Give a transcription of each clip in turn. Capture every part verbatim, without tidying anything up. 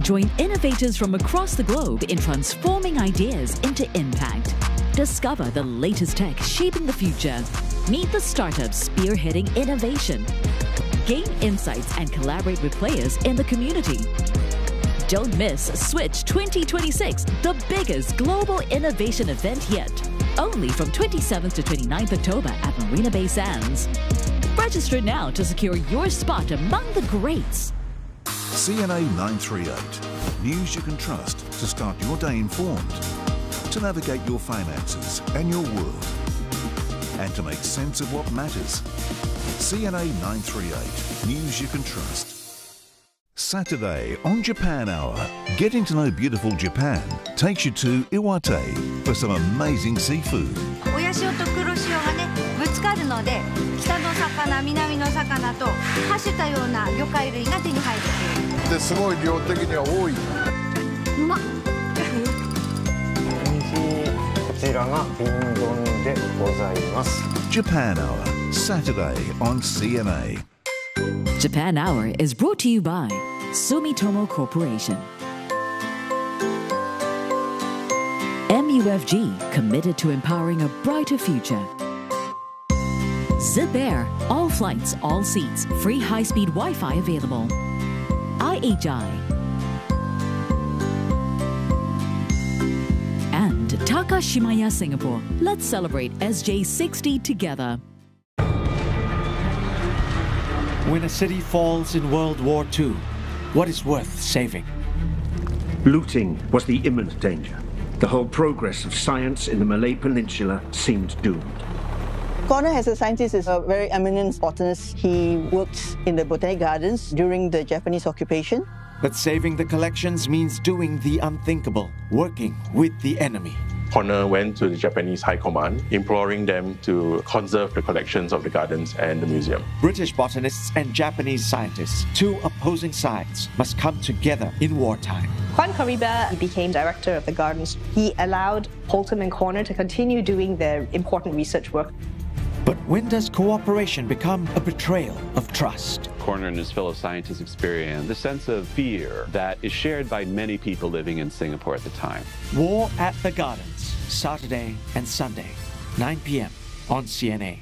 Join innovators from across the globe in transforming ideas into impact. Discover the latest tech shaping the future. Meet the startups spearheading innovation. Gain insights and collaborate with players in the community. Don't miss Switch twenty twenty-six, the biggest global innovation event yet. Only from twenty-seventh to twenty-ninth October at Marina Bay Sands. Register now to secure your spot among the greats. C N A nine three eight. News you can trust to start your day informed, to navigate your finances and your world, and to make sense of what matters. C N A nine three eight. News you can trust. Saturday on Japan Hour, getting to know beautiful Japan takes you to Iwate for some amazing seafood. 親潮と黒潮がねぶつかるので北の魚南の魚とはしたような魚介類が手に入るという。ですごい量的には多い。うまっ。 こちらが瓶丼でございます。 Japan Hour, Saturday on C N A. Japan Hour is brought to you by Sumitomo Corporation. M U F G, committed to empowering a brighter future. Zip Air, all flights, all seats, free high-speed Wi-Fi available. I H I. And Takashimaya Singapore. Let's celebrate S J sixty together. When a city falls in World War Two, what is worth saving? Looting was the imminent danger. The whole progress of science in the Malay Peninsula seemed doomed. Connor, as a scientist, is a very eminent botanist. He worked in the Botanic Gardens during the Japanese occupation. But saving the collections means doing the unthinkable, working with the enemy. Connor went to the Japanese High Command, imploring them to conserve the collections of the gardens and the museum. British botanists and Japanese scientists, two opposing sides, must come together in wartime. Juan Cariba became director of the gardens. He allowed Holtham and Corner to continue doing their important research work. But when does cooperation become a betrayal of trust? Corner and his fellow scientists experienced the sense of fear that is shared by many people living in Singapore at the time. War at the Gardens, Saturday and Sunday, nine p m on C N A.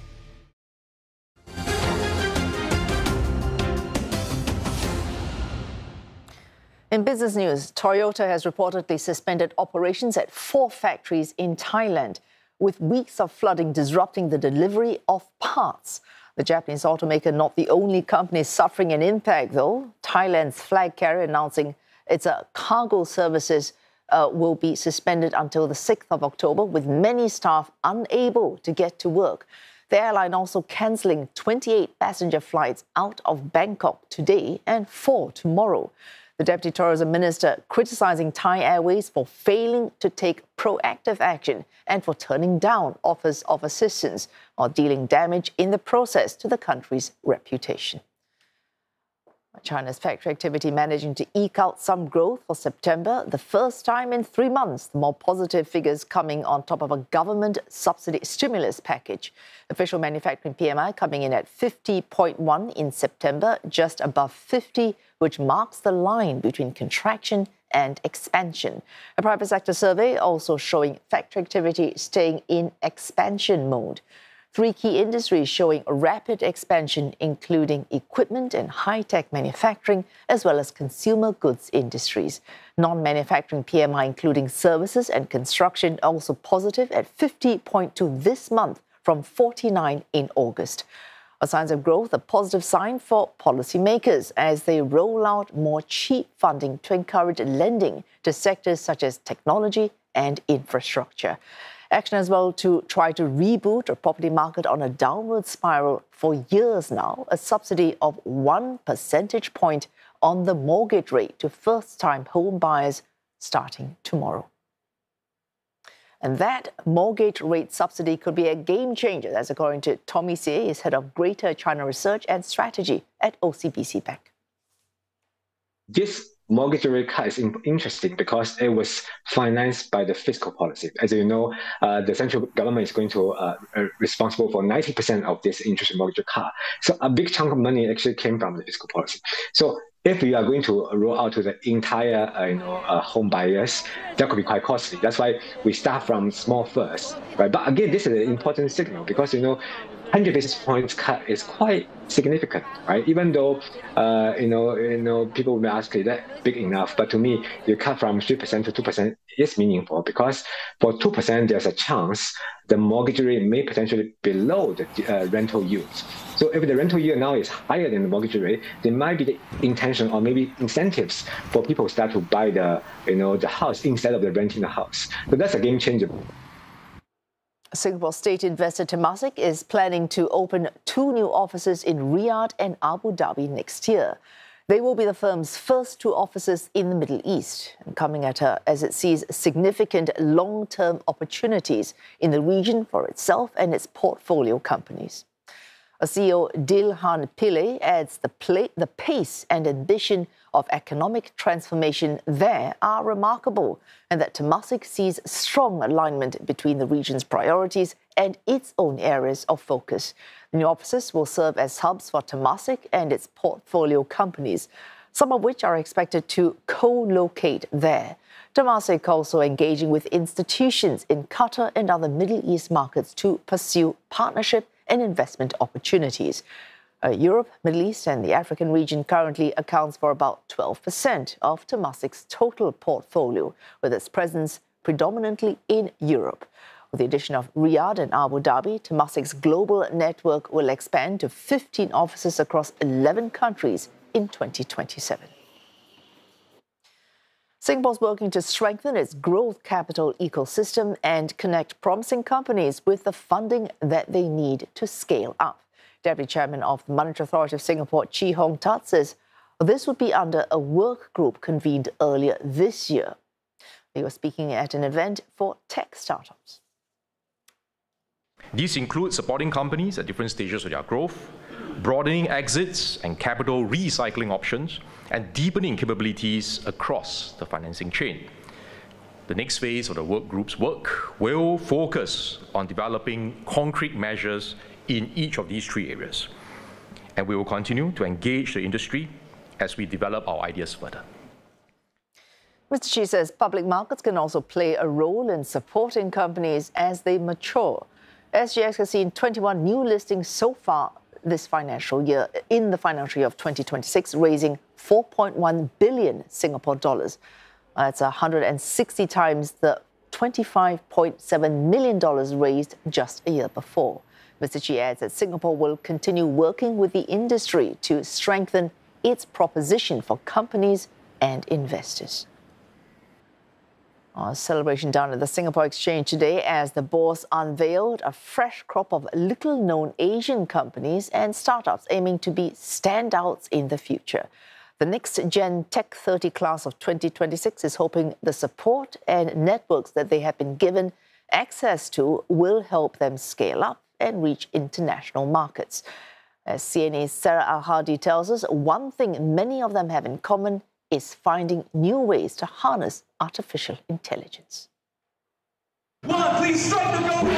In business news, Toyota has reportedly suspended operations at four factories in Thailand, with weeks of flooding disrupting the delivery of parts. The Japanese automaker not the only company suffering an impact, though. Thailand's flag carrier announcing its uh, cargo services uh, will be suspended until the sixth of October, with many staff unable to get to work. The airline also cancelling twenty-eight passenger flights out of Bangkok today and four tomorrow. The Deputy Tourism Minister criticising Thai Airways for failing to take proactive action and for turning down offers of assistance or dealing damage in the process to the country's reputation. China's factory activity managing to eke out some growth for September, the first time in three months. The more positive figures coming on top of a government subsidy stimulus package. Official manufacturing P M I coming in at fifty point one in September, just above fifty, which marks the line between contraction and expansion. A private sector survey also showing factory activity staying in expansion mode. Three key industries showing rapid expansion, including equipment and high-tech manufacturing, as well as consumer goods industries. Non-manufacturing P M I, including services and construction, also positive at fifty point two this month from forty-nine in August. A signs of growth, a positive sign for policymakers as they roll out more cheap funding to encourage lending to sectors such as technology and infrastructure. Action as well to try to reboot a property market on a downward spiral for years now, a subsidy of one percentage point on the mortgage rate to first-time home buyers starting tomorrow. And that mortgage rate subsidy could be a game changer, that's according to Tommy Seay, is head of Greater China Research and Strategy at O C B C Bank. This mortgage rate cut is interesting because it was financed by the fiscal policy. As you know, uh, the central government is going to uh, uh, responsible for ninety percent of this interest mortgage cut. So a big chunk of money actually came from the fiscal policy. So if you are going to roll out to the entire uh, you know, uh, home buyers, that could be quite costly. That's why we start from small first, right? But again, this is an important signal because, you know, one hundred basis points cut is quite significant, right? Even though, uh, you know, you know, people may ask, is that big enough? But to me, you cut from three percent to two percent is meaningful because for two percent, there's a chance the mortgage rate may potentially be below the uh, rental yields. So if the rental yield now is higher than the mortgage rate, there might be the intention or maybe incentives for people to start to buy the, you know, the house instead of the renting the house. So that's a game changer. Singapore state investor Temasek is planning to open two new offices in Riyadh and Abu Dhabi next year. They will be the firm's first two offices in the Middle East, and coming at her as it sees significant long-term opportunities in the region for itself and its portfolio companies. A C E O Dilhan Pillay adds the, play, the pace and ambition of economic transformation there are remarkable, and that Temasek sees strong alignment between the region's priorities and its own areas of focus. The new offices will serve as hubs for Temasek and its portfolio companies, some of which are expected to co-locate there. Temasek also engaging with institutions in Qatar and other Middle East markets to pursue partnership and investment opportunities. Uh, Europe, Middle East and the African region currently accounts for about twelve percent of Temasek's total portfolio, with its presence predominantly in Europe. With the addition of Riyadh and Abu Dhabi, Temasek's global network will expand to fifteen offices across eleven countries in twenty twenty-seven. Singapore's working to strengthen its growth capital ecosystem and connect promising companies with the funding that they need to scale up. Deputy Chairman of the Monetary Authority of Singapore, Chee Hong Tat, says this would be under a work group convened earlier this year. They were speaking at an event for tech startups. These include supporting companies at different stages of their growth, broadening exits and capital recycling options, and deepening capabilities across the financing chain. The next phase of the work group's work will focus on developing concrete measures in each of these three areas. And we will continue to engage the industry as we develop our ideas further. Mister Chee says public markets can also play a role in supporting companies as they mature. S G X has seen twenty-one new listings so far this financial year, in the financial year of twenty twenty-six, raising four point one billion Singapore dollars. That's one hundred sixty times the twenty-five point seven million dollars raised just a year before. Mister Chee adds that Singapore will continue working with the industry to strengthen its proposition for companies and investors. A celebration down at the Singapore Exchange today as the boss unveiled a fresh crop of little-known Asian companies and startups aiming to be standouts in the future. The next-gen Tech thirty class of twenty twenty-six is hoping the support and networks that they have been given access to will help them scale up and reach international markets. As C N A's Sarah Al-Hadi tells us, one thing many of them have in common is finding new ways to harness artificial intelligence. One, please strike the goal.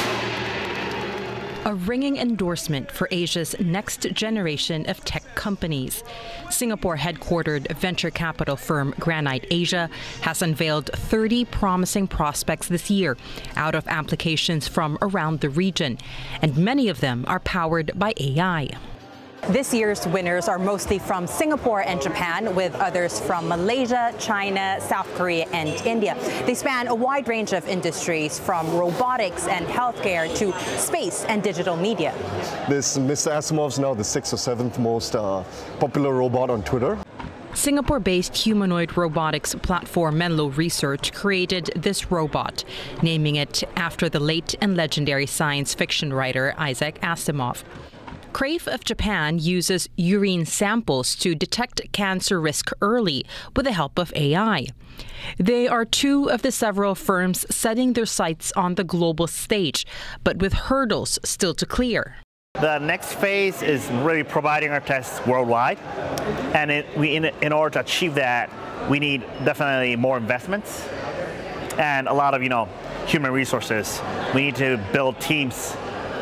A ringing endorsement for Asia's next generation of tech companies. Singapore-headquartered venture capital firm Granite Asia has unveiled thirty promising prospects this year out of applications from around the region, and many of them are powered by A I. This year's winners are mostly from Singapore and Japan, with others from Malaysia, China, South Korea, and India. They span a wide range of industries, from robotics and healthcare to space and digital media. This Mister Asimov's now the sixth or seventh most uh, popular robot on Twitter. Singapore-based humanoid robotics platform Menlo Research created this robot, naming it after the late and legendary science fiction writer Isaac Asimov. Crave of Japan uses urine samples to detect cancer risk early with the help of A I. They are two of the several firms setting their sights on the global stage, but with hurdles still to clear. The next phase is really providing our tests worldwide, and it, we, in, in order to achieve that, we need definitely more investments and a lot of, you know, human resources. We need to build teams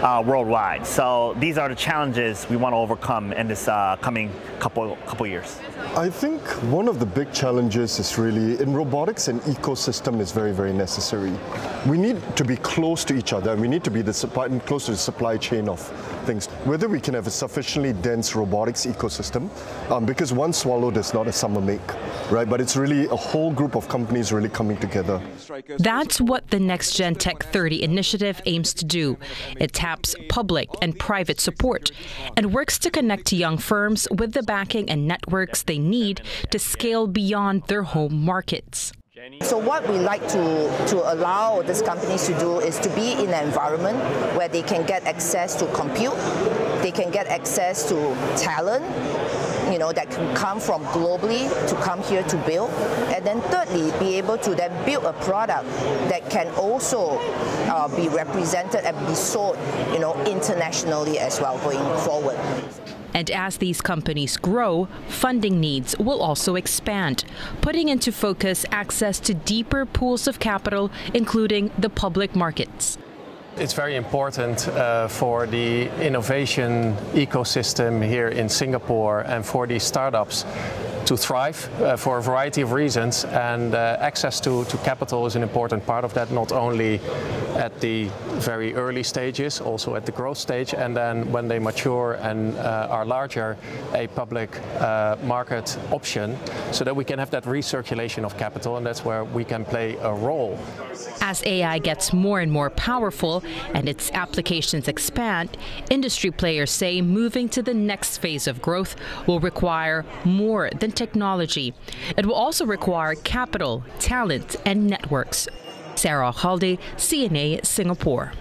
uh, worldwide. So these are the challenges we want to overcome in this uh, coming couple couple years. I think one of the big challenges is really, in robotics, an ecosystem is very, very necessary. We need to be close to each other, and we need to be the supply, close to the supply chain of things. Whether we can have a sufficiently dense robotics ecosystem, um, because one swallow does not a summer make, right? But it's really a whole group of companies really coming together. That's what the Next Gen Tech thirty initiative aims to do. It taps public and private support and works to connect young firms with the backing and networks they need to scale beyond their home markets. So what we like to, to allow these companies to do is to be in an environment where they can get access to compute, they can get access to talent, you know, that can come from globally to come here to build. And then thirdly, be able to then build a product that can also uh, be represented and be sold, you know, internationally as well going forward. And as these companies grow, funding needs will also expand, putting into focus access to deeper pools of capital, including the public markets. It's very important uh, for the innovation ecosystem here in Singapore and for these startups to thrive uh, for a variety of reasons, and uh, access to, to capital is an important part of that, not only at the very early stages, also at the growth stage, and then when they mature and uh, are larger, a public uh, market option, so that we can have that recirculation of capital, and that's where we can play a role. As A I gets more and more powerful and its applications expand, industry players say moving to the next phase of growth will require more than technology. It will also require capital, talent, and networks. Sarah Halde, C N A, Singapore.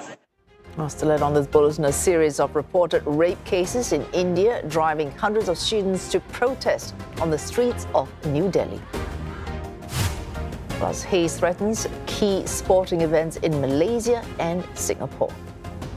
Well, still on this bulletin, a series of reported rape cases in India driving hundreds of students to protest on the streets of New Delhi. Plus, haze threatens key sporting events in Malaysia and Singapore.